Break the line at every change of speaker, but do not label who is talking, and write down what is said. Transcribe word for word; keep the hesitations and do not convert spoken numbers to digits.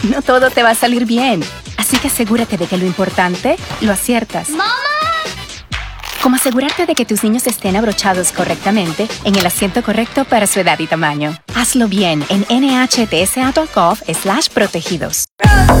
no todo te va a salir bien. Así que asegúrate de que lo importante lo aciertas.
¡Mamá!
Como asegurarte de que tus niños estén abrochados correctamente en el asiento correcto para su edad y tamaño. Hazlo bien en N H T S A punto gov slash protegidos.